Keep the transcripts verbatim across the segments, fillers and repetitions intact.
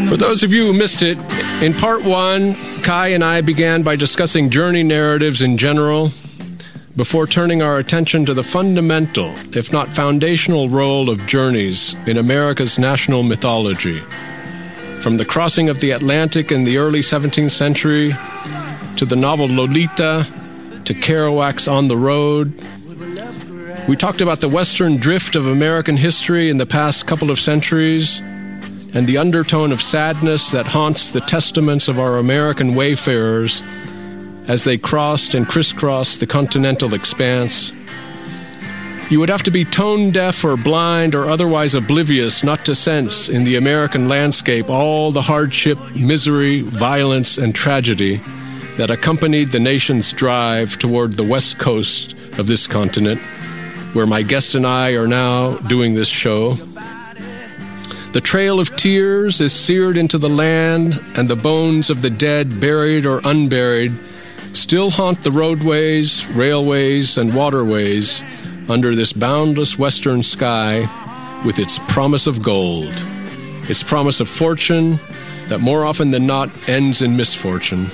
For those of you who missed it, in part one, Kai and I began by discussing journey narratives in general, before turning our attention to the fundamental, if not foundational, role of journeys in America's national mythology. From the crossing of the Atlantic in the early seventeenth century, to the novel Lolita, to Kerouac's On the Road. We talked about the western drift of American history in the past couple of centuries, and the undertone of sadness that haunts the testaments of our American wayfarers as they crossed and crisscrossed the continental expanse. You would have to be tone-deaf or blind or otherwise oblivious not to sense in the American landscape all the hardship, misery, violence, and tragedy that accompanied the nation's drive toward the west coast of this continent, where my guest and I are now doing this show. The trail of tears is seared into the land, and the bones of the dead, buried or unburied, still haunt the roadways, railways, and waterways under this boundless western sky with its promise of gold, its promise of fortune that more often than not ends in misfortune.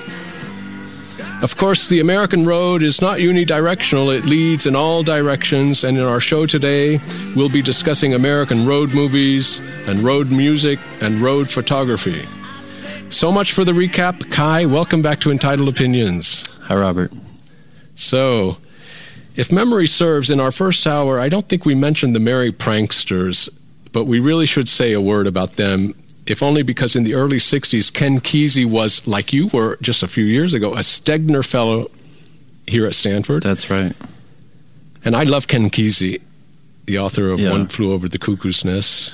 Of course, the American road is not unidirectional. It leads in all directions, and in our show today, we'll be discussing American road movies and road music and road photography. So much for the recap. Kai, welcome back to Entitled Opinions. Hi, Robert. So, if memory serves, in our first hour, I don't think we mentioned the Merry Pranksters, but we really should say a word about them, if only because in the early sixties, Ken Kesey was, like you were just a few years ago, a Stegner Fellow here at Stanford. That's right. And I love Ken Kesey, the author of yeah. One Flew Over the Cuckoo's Nest.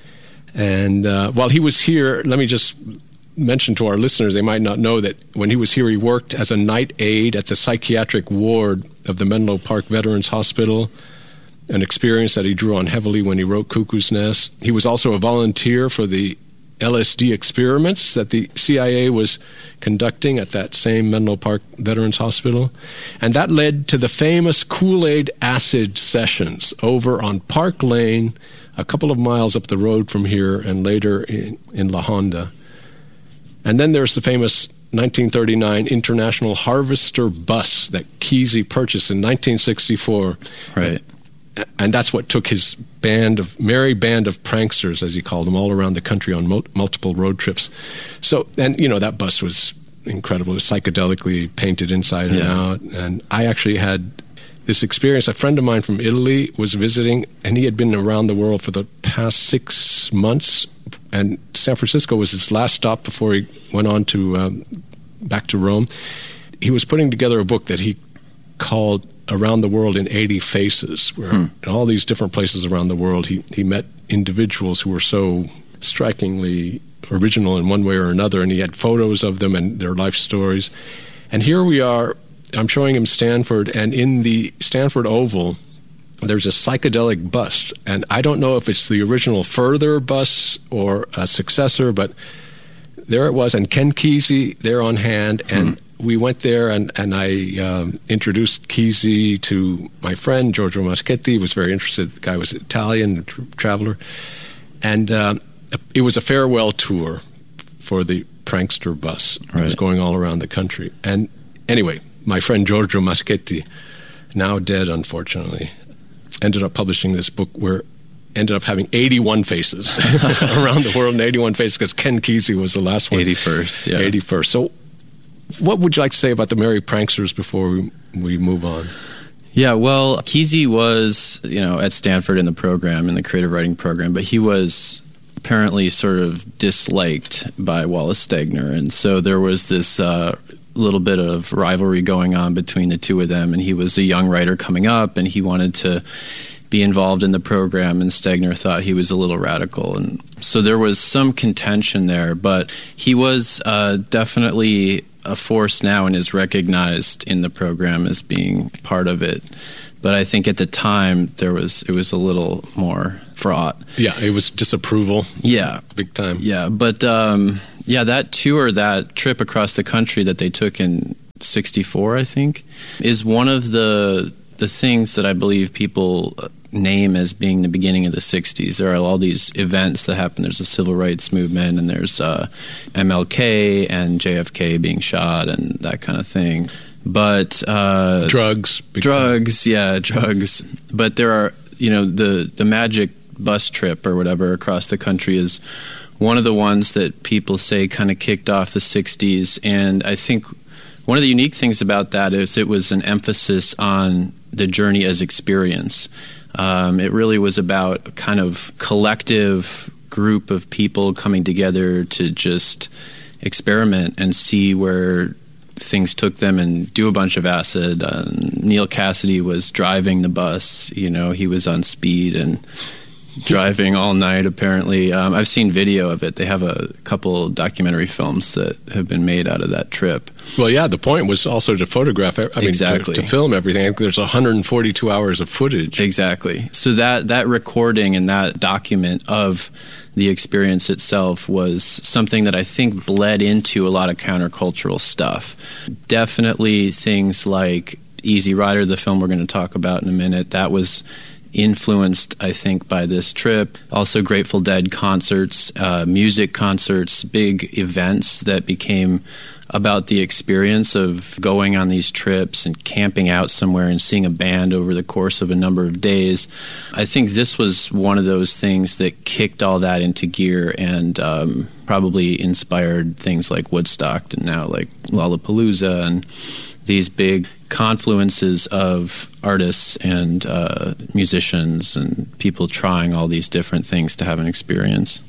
And uh, while he was here, let me just mention to our listeners, they might not know that when he was here, he worked as a night aide at the psychiatric ward of the Menlo Park Veterans Hospital, an experience that he drew on heavily when he wrote Cuckoo's Nest. He was also a volunteer for the L S D experiments that the C I A was conducting at that same Menlo Park Veterans Hospital. And that led to the famous Kool-Aid acid sessions over on Park Lane, a couple of miles up the road from here, and later in, in La Honda. And then there's the famous nineteen thirty-nine International Harvester bus that Kesey purchased in nineteen sixty-four. Right. And that's what took his band of merry band of pranksters, as he called them, all around the country on mo- multiple road trips. So, and you know, that bus was incredible. It was psychedelically painted inside and yeah. out. And I actually had this experience. A friend of mine from Italy was visiting, and he had been around the world for the past six months. And San Francisco was his last stop before he went on to um, back to Rome. He was putting together a book that he called Around the World in eighty Faces, where hmm. in all these different places around the world, he, he met individuals who were so strikingly original in one way or another, and he had photos of them and their life stories. And here we are, I'm showing him Stanford, and in the Stanford Oval, there's a psychedelic bus, and I don't know if it's the original Further bus or a successor, but there it was, and Ken Kesey there on hand, and hmm. we went there, and, and I um, introduced Kesey to my friend, Giorgio Moschetti. He was very interested. The guy was Italian, a tra- traveler. And uh, it was a farewell tour for the prankster bus. Right. It was going all around the country. And anyway, my friend Giorgio Moschetti, now dead, unfortunately, ended up publishing this book where ended up having eighty-one faces around the world, and eighty-one faces because Ken Kesey was the last one. eighty-first, yeah. eighty-first. So what would you like to say about the Merry Pranksters before we, we move on? Yeah, well, Kesey was, you know, at Stanford in the program, in the creative writing program, but he was apparently sort of disliked by Wallace Stegner, and so there was this uh, little bit of rivalry going on between the two of them, and he was a young writer coming up, and he wanted to be involved in the program, and Stegner thought he was a little radical, and so there was some contention there, but he was uh, definitely a force now and is recognized in the program as being part of it. But I think at the time there was it was a little more fraught. Yeah, it was disapproval. Yeah, big time. Yeah, but um, yeah, that tour, that trip across the country that they took in sixty-four, I think, is one of the the things that I believe people name as being the beginning of the sixties. There are all these events that happen. There's a civil rights movement, and there's uh, M L K and J F K being shot and that kind of thing. But uh, drugs, drugs, time. yeah, drugs. But there are, you know, the the magic bus trip or whatever across the country is one of the ones that people say kind of kicked off the sixties. And I think one of the unique things about that is it was an emphasis on the journey as experience. Um, it really was about a kind of collective group of people coming together to just experiment and see where things took them and do a bunch of acid. Uh, Neal Cassady was driving the bus. You know, he was on speed and driving all night, apparently. Um, I've seen video of it. They have a couple documentary films that have been made out of that trip. Well, yeah, the point was also to photograph, I mean, exactly. to, to film everything. I think there's one hundred forty-two hours of footage. Exactly. So that, that recording and that document of the experience itself was something that I think bled into a lot of countercultural stuff. Definitely things like Easy Rider, the film we're going to talk about in a minute, that was influenced, I think, by this trip. Also Grateful Dead concerts, uh, music concerts, big events that became about the experience of going on these trips and camping out somewhere and seeing a band over the course of a number of days. I think this was one of those things that kicked all that into gear and um, probably inspired things like Woodstock and now like Lollapalooza and these big confluences of artists and uh, musicians and people trying all these different things to have an experience.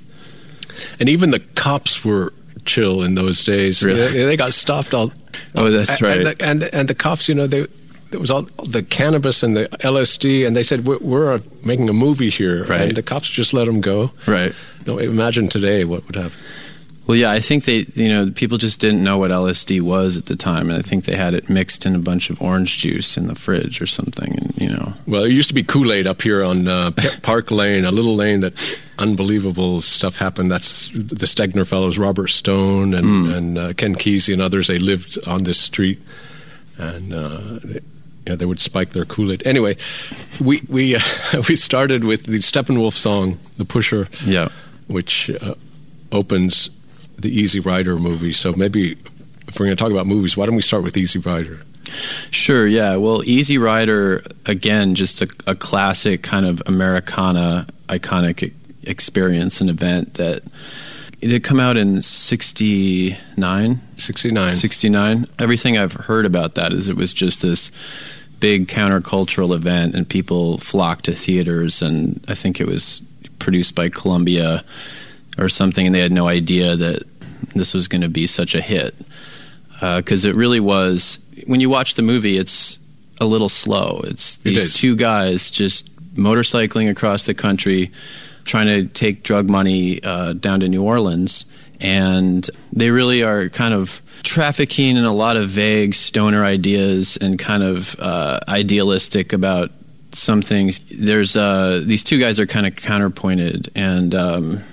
And even the cops were chill in those days. Really? They, they got stopped all. Oh, that's right. And the, and, and the cops, you know, they there was all the cannabis and the L S D, and they said we're, we're making a movie here, right. And the cops just let them go. Right. You know, imagine today what would happen. Well, yeah, I think they, you know, people just didn't know what L S D was at the time, and I think they had it mixed in a bunch of orange juice in the fridge or something, and, you know. Well, it used to be Kool-Aid up here on uh, Park Lane, a little lane that unbelievable stuff happened. That's the Stegner fellows, Robert Stone and, mm. and uh, Ken Kesey and others. They lived on this street, and uh, they, yeah, they would spike their Kool-Aid. Anyway, we we uh, we started with the Steppenwolf song, "The Pusher," yeah, which uh, opens the Easy Rider movie. So maybe if we're going to talk about movies, why don't we start with Easy Rider? Sure, yeah. Well, Easy Rider, again, just a, a classic kind of Americana iconic experience, an event that it had come out in sixty-nine? sixty-nine. sixty-nine. Everything I've heard about that is it was just this big countercultural event, and people flocked to theaters, and I think it was produced by Columbia or something, and they had no idea that this was going to be such a hit. Because uh, it really was, when you watch the movie, it's a little slow. It's these it two guys just motorcycling across the country, trying to take drug money uh, down to New Orleans, and they really are kind of trafficking in a lot of vague stoner ideas and kind of uh, idealistic about some things. There's uh, these two guys are kind of counterpointed, and um,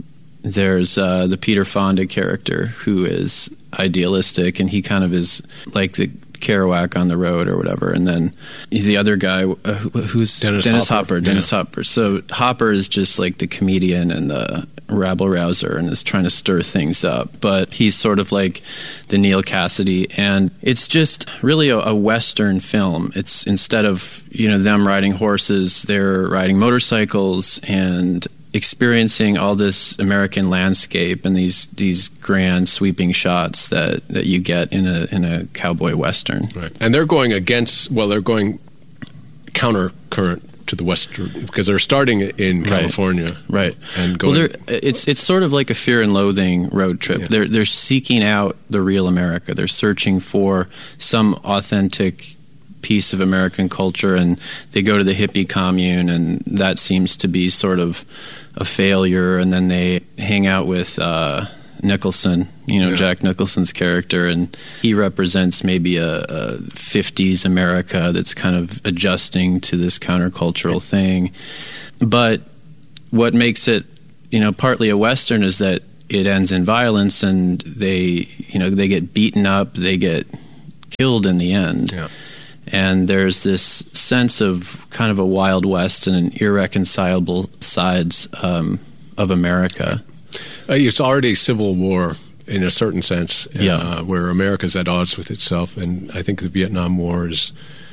there's uh, the Peter Fonda character who is idealistic, and he kind of is like the Kerouac on the road or whatever. And then the other guy, uh, who's Dennis, Dennis Hopper. Hopper. Dennis yeah. Hopper. So Hopper is just like the comedian and the rabble rouser and is trying to stir things up. But he's sort of like the Neal Cassady. And it's just really a, a Western film. It's instead of, you know, them riding horses, they're riding motorcycles and experiencing all this American landscape and these these grand sweeping shots that, that you get in a in a cowboy western. Right. And they're going against, well, they're going counter current to the western because they're starting in California, right? right. And going. Well, it's it's sort of like a Fear and Loathing road trip. Yeah. They're they're seeking out the real America. They're searching for some authentic piece of American culture, and they go to the hippie commune, and that seems to be sort of a failure. And then they hang out with uh, Nicholson, you know, yeah. Jack Nicholson's character, and he represents maybe a, a fifties America that's kind of adjusting to this countercultural thing. But what makes it, you know, partly a Western is that it ends in violence, and they, you know, they get beaten up, they get killed in the end. Yeah. And there's this sense of kind of a Wild West and an irreconcilable sides um, of America. Uh, it's already civil war in a certain sense, uh, yeah. where America's at odds with itself. And I think the Vietnam War is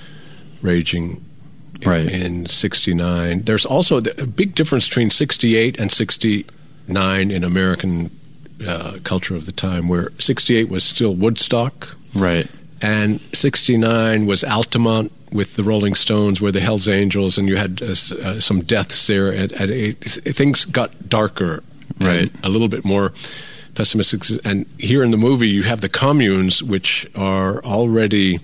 raging in, right. in sixty-nine. There's also a big difference between sixty-eight and sixty-nine in American uh, culture of the time, where sixty-eight was still Woodstock. Right. And sixty-nine was Altamont with the Rolling Stones, where the Hells Angels, and you had uh, uh, some deaths there. At, at eight. Things got darker, right? A little bit more pessimistic. And here in the movie, you have the communes, which are already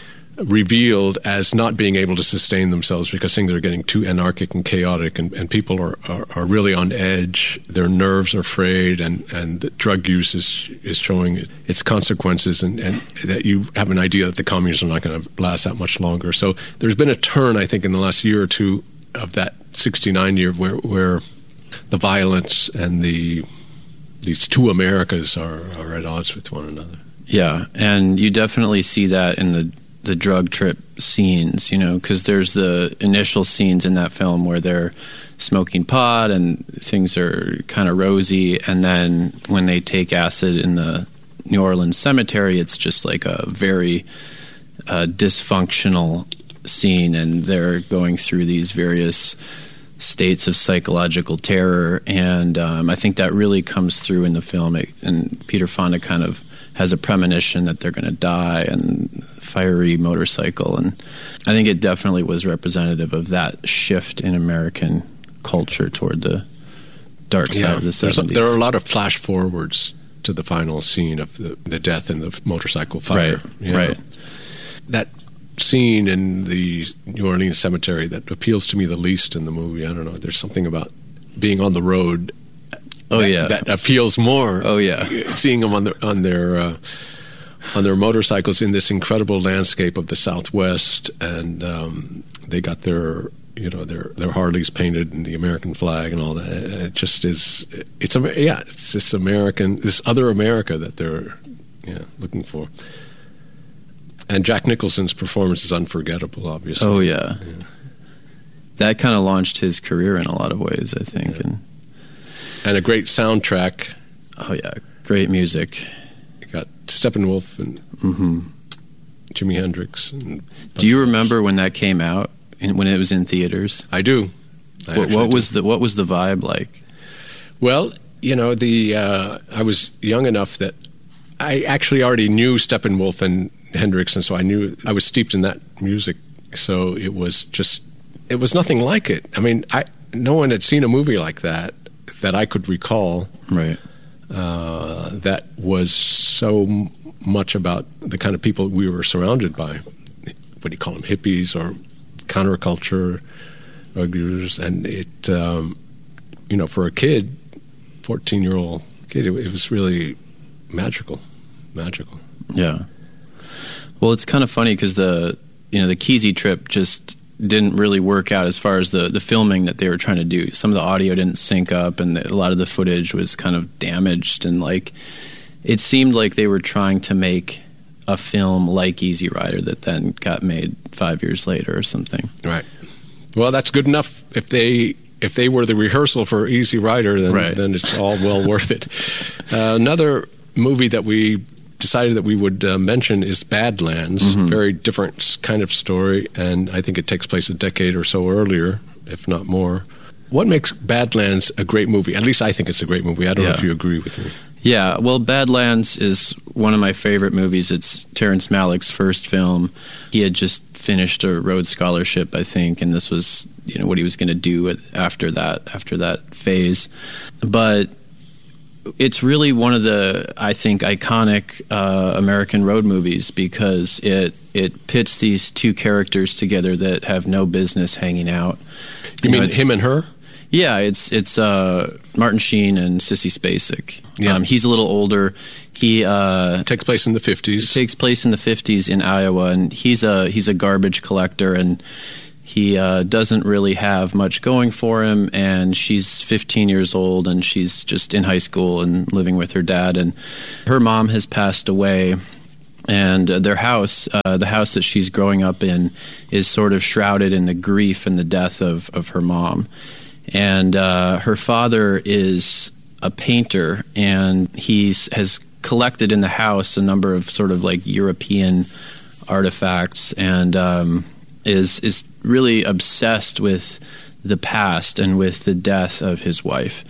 revealed as not being able to sustain themselves because things are getting too anarchic and chaotic, and, and people are, are, are really on edge. Their nerves are frayed, and, and the drug use is is showing its consequences, and, and that you have an idea that the communes are not going to last that much longer. So there's been a turn, I think, in the last year or two of that sixty-nine year where, where the violence and the these two Americas are, are at odds with one another. Yeah, and you definitely see that in the the drug trip scenes, you know, because there's the initial scenes in that film where they're smoking pot and things are kind of rosy, and then when they take acid in the New Orleans cemetery, it's just like a very uh, dysfunctional scene, and they're going through these various states of psychological terror, and um, I think that really comes through in the film, it, and Peter Fonda kind of has a premonition that they're going to die, and fiery motorcycle, and I think it definitely was representative of that shift in American culture toward the dark side yeah, of the seventies. A, there are a lot of flash forwards to the final scene of the, the death in the motorcycle fire. Right, you know? right. That scene in the New Orleans cemetery that appeals to me the least in the movie. I don't know. There's something about being on the road. Oh that, yeah, that appeals more. Oh yeah, seeing them on their on their uh, on their motorcycles in this incredible landscape of the Southwest, and um, they got their you know their their Harleys painted in the American flag and all that. It just is. It's a yeah. It's this American, this other America that they're yeah looking for. And Jack Nicholson's performance is unforgettable. Obviously. Oh yeah, yeah. That kind of launched his career in a lot of ways, I think. Yeah. And And a great soundtrack. Oh yeah, great music. You got Steppenwolf and mm-hmm. Jimi Hendrix. And do you remember when that came out? In, when it was in theaters? I do. I what, what do. was the What was the vibe like? Well, you know, the uh, I was young enough that I actually already knew Steppenwolf and Hendrix, and so I knew I was steeped in that music. So it was just it was nothing like it. I mean, I no one had seen a movie like that that I could recall, right? Uh, that was so m- much about the kind of people we were surrounded by. What do you call them, hippies or counterculture, drug users? And it, um, you know, for a kid, fourteen-year-old kid, it, it was really magical, magical. Yeah. Well, it's kind of funny because the you know the Kesey trip just didn't really work out as far as the, the filming that they were trying to do. Some of the audio didn't sync up, and a lot of the footage was kind of damaged, and like it seemed like they were trying to make a film like Easy Rider that then got made five years later or something. Right. Well, that's good enough. If they if they were the rehearsal for Easy Rider, then right. then it's all well worth it. Uh, another movie that we decided that we would uh, mention is Badlands. Mm-hmm. Very different kind of story, and I think it takes place a decade or so earlier, if not more. What makes Badlands a great movie? At least I think it's a great movie. I don't yeah. know if you agree with me. Yeah, well, Badlands is one of my favorite movies. It's Terrence Malick's first film. He had just finished a Rhodes Scholarship, I think, and this was you know what he was going to do after that after that phase. But it's really one of the, I think, iconic uh, American road movies because it it pits these two characters together that have no business hanging out. You, you mean know, him and her? Yeah, it's it's uh, Martin Sheen and Sissy Spacek. Yeah. Um, he's a little older. He uh, it takes place in the fifties. It takes place in the fifties in Iowa, and he's a he's a garbage collector, and he uh, doesn't really have much going for him. And she's fifteen years old, and she's just in high school and living with her dad. And her mom has passed away, And uh, their house, uh, the house that she's growing up in, is sort of shrouded in the grief and the death of, of her mom. And uh, her father is a painter, and he's has collected in the house a number of sort of like European artifacts, and um, is is really obsessed with the past and with the death of his wife.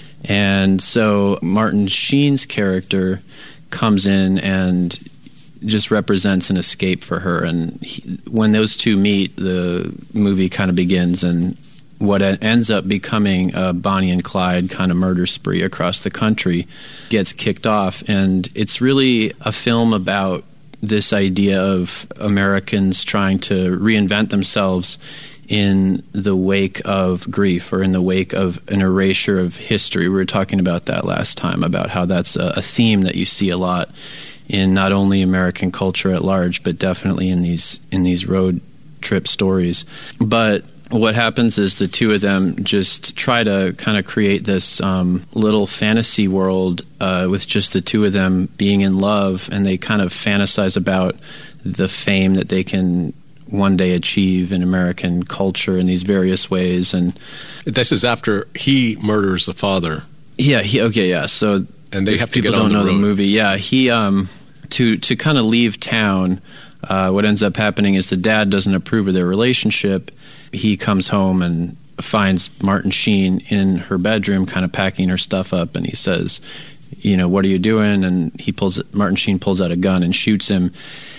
And so Martin Sheen's character comes in and just represents an escape for her. And he, when those two meet, the movie kind of begins, and what ends up becoming a Bonnie and Clyde kind of murder spree across the country gets kicked off. And it's really a film about this idea of Americans trying to reinvent themselves in the wake of grief, or in the wake of an erasure of history. We were talking about that last time, about how that's a, a theme that you see a lot in not only American culture at large, but definitely in these in these road trip stories. But what happens is the two of them just try to kind of create this um, little fantasy world uh, with just the two of them being in love, and they kind of fantasize about the fame that they can one day achieve in American culture in these various ways. And this is after he murders the father. Yeah. He, okay. Yeah. So and they have to people get on don't the know road. the movie. Yeah. He um to to kind of leave town. Uh, what ends up happening is the dad doesn't approve of their relationship. He comes home and finds Martin Sheen in her bedroom, kind of packing her stuff up, and he says, "You know, what are you doing?" And he pulls Martin Sheen pulls out a gun and shoots him.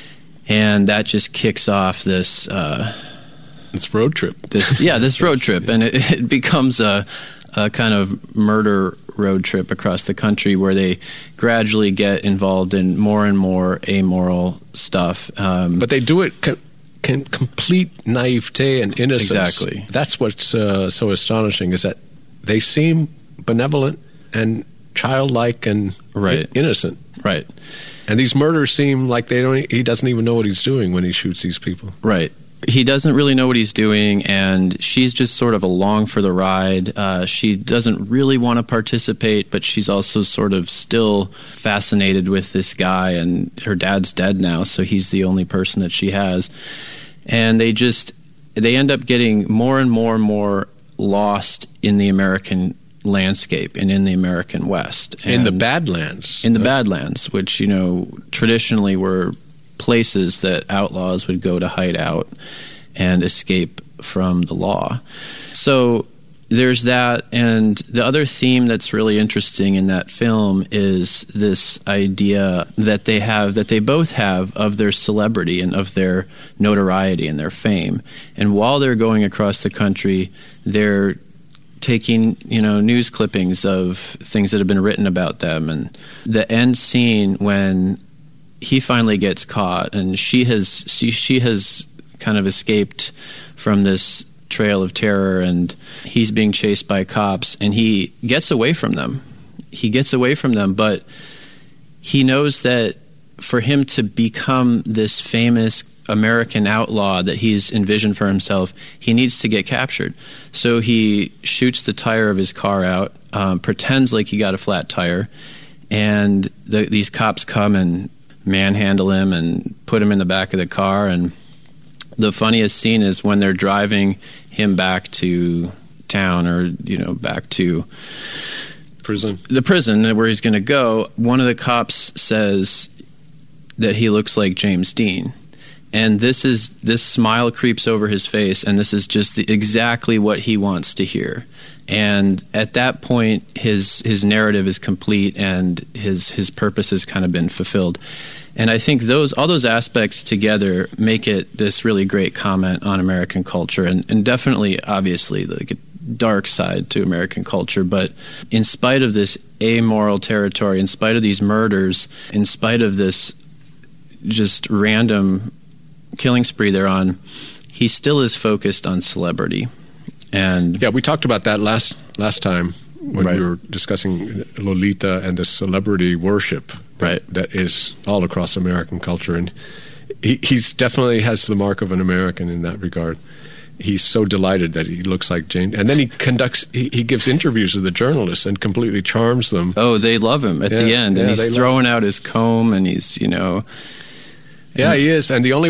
And that just kicks off this uh, this road trip. This yeah, this road trip, and it, it becomes a, a kind of murder road trip across the country, where they gradually get involved in more and more amoral stuff. Um, but they do it co- con- complete naivete and innocence. Exactly. That's what's uh, so astonishing, is that they seem benevolent and childlike and right. in- innocent. Right. And these murders seem like they don't. He doesn't even know what he's doing when he shoots these people. Right. He doesn't really know what he's doing, and she's just sort of along for the ride. Uh, she doesn't really want to participate, but she's also sort of still fascinated with this guy, and her dad's dead now, so he's the only person that she has. And they just, they end up getting more and more and more lost in the American landscape and in the American West. And in the Badlands. In the Badlands, which, you know, traditionally were places that outlaws would go to hide out and escape from the law. So there's that. And the other theme that's really interesting in that film is this idea that they have, that they both have, of their celebrity and of their notoriety and their fame. And while they're going across the country, they're taking, you know, news clippings of things that have been written about them. And the end scene when he finally gets caught, and she has she, she has kind of escaped from this trail of terror, and he's being chased by cops, and he gets away from them. He gets away from them, but he knows that for him to become this famous American outlaw that he's envisioned for himself, he needs to get captured. So he shoots the tire of his car out, um, pretends like he got a flat tire, and the, these cops come and manhandle him and put him in the back of the car. And the funniest scene is when they're driving him back to town, or, you know, back to prison, the prison where he's going to go. One of the cops says that he looks like James Dean. And this is this smile creeps over his face, and this is just the, exactly what he wants to hear. And at that point, his his narrative is complete, and his his purpose has kind of been fulfilled. And I think those all those aspects together make it this really great comment on American culture, and, and definitely, obviously, like a dark side to American culture. But in spite of this amoral territory, in spite of these murders, in spite of this just random killing spree they're on, he still is focused on celebrity. And yeah, we talked about that last last time when right. we were discussing Lolita and the celebrity worship that, right. that is all across American culture. And he he's definitely has the mark of an American in that regard. He's so delighted that he looks like Jane. And then he conducts, he, he gives interviews to the journalists and completely charms them. Oh, they love him at yeah, the end. yeah, And he's throwing out his comb, and he's, you know, Yeah, he is. And the only